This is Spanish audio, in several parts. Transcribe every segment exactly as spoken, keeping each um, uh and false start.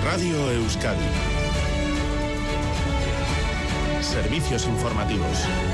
Radio Euskadi. Servicios informativos.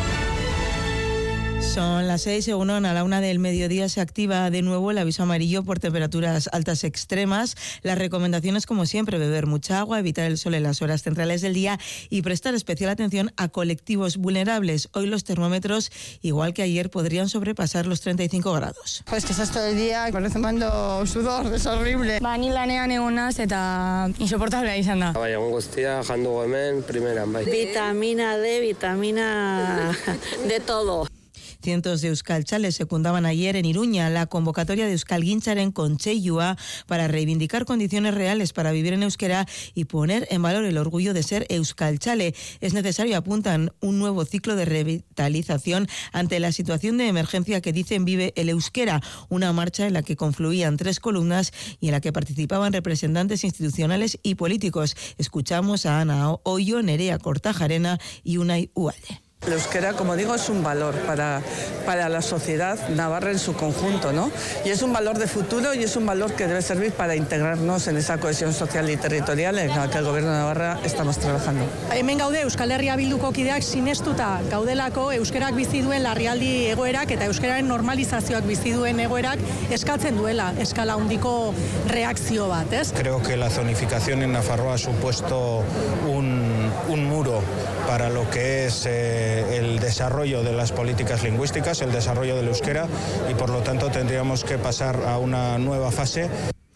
Son las seis, según a la una del mediodía se activa de nuevo el aviso amarillo por temperaturas altas extremas. Las recomendaciones, como siempre, beber mucha agua, evitar el sol en las horas centrales del día y prestar especial atención a colectivos vulnerables. Hoy los termómetros, igual que ayer, podrían sobrepasar los treinta y cinco grados. Pues que estás todo el día parece mando sudor, es horrible. Ba, ni lanean egonaz eta insoportablea izan da. Bai, egun guztia, jandu hemen, primeran, bai. Vitamina D, vitamina de todo. Cientos de euskalchales secundaban ayer en Iruña la convocatoria de Euskalgintzaren Kontseilua para reivindicar condiciones reales para vivir en euskera y poner en valor el orgullo de ser euskalchale. Es necesario, apuntan, un nuevo ciclo de revitalización ante la situación de emergencia que dicen vive el euskera, una marcha en la que confluían tres columnas y en la que participaban representantes institucionales y políticos. Escuchamos a Ana Hoyo, Nerea Kortajarena y Unai Ugalde. El euskera, como digo, es un valor para, para la sociedad navarra en su conjunto, ¿no? Y es un valor de futuro y es un valor que debe servir para integrarnos en esa cohesión social y territorial en la que el Gobierno de Navarra estamos trabajando. Hemen gaude Euskal Herria Bilduko kideak sinestuta gaudelako euskerak bizi duen larrialdi egoerak eta euskeraren normalizazioak bizi duen egoerak eskatzen duela eskala handiko reakzio bat, ¿ez? Creo que la zonificación en Nafarroa ha supuesto un, un muro para lo que es eh, el desarrollo de las políticas lingüísticas, el desarrollo del euskera, y por lo tanto tendríamos que pasar a una nueva fase.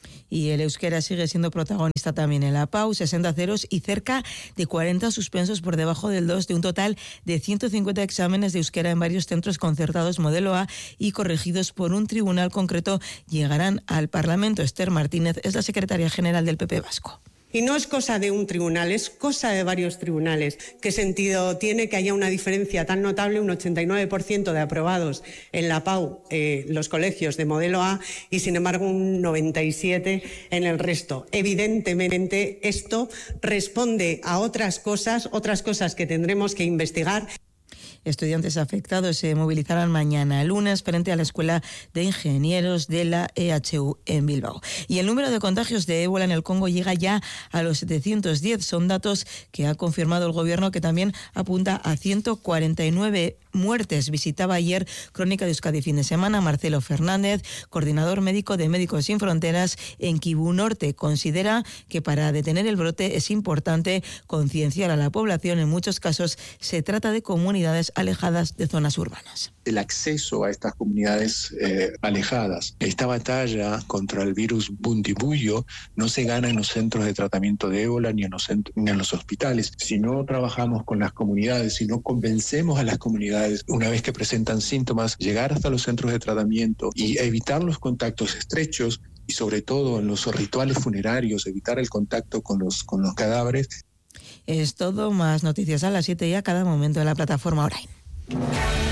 Y el euskera sigue siendo protagonista también en la P A U, sesenta ceros y cerca de cuarenta suspensos por debajo del dos de un total de ciento cincuenta exámenes de euskera en varios centros concertados modelo A y corregidos por un tribunal concreto llegarán al Parlamento. Esther Martínez es la secretaria general del P P vasco. Y no es cosa de un tribunal, es cosa de varios tribunales. ¿Qué sentido tiene que haya una diferencia tan notable, un ochenta y nueve por ciento de aprobados en la P A U, eh, los colegios de modelo A, y sin embargo un noventa y siete por ciento en el resto? Evidentemente esto responde a otras cosas, otras cosas que tendremos que investigar. Estudiantes afectados se movilizarán mañana lunes frente a la Escuela de Ingenieros de la E H U en Bilbao. Y el número de contagios de ébola en el Congo llega ya a los setecientos diez. Son datos que ha confirmado el gobierno, que también apunta a ciento cuarenta y nueve muertes. Visitaba ayer Crónica de Euskadi fin de semana Marcelo Fernández, coordinador médico de Médicos Sin Fronteras en Kibú Norte. Considera que para detener el brote es importante concienciar a la población. En muchos casos se trata de comunidades alejadas de zonas urbanas. El acceso a estas comunidades eh, alejadas. Esta batalla contra el virus Bundibugyo no se gana en los centros de tratamiento de ébola ni en los, centros, ni en los hospitales. Si no trabajamos con las comunidades, si no convencemos a las comunidades, una vez que presentan síntomas, llegar hasta los centros de tratamiento y evitar los contactos estrechos y sobre todo en los rituales funerarios, evitar el contacto con los, con los cadáveres. Es todo, más noticias a las siete y a cada momento en la plataforma Orain.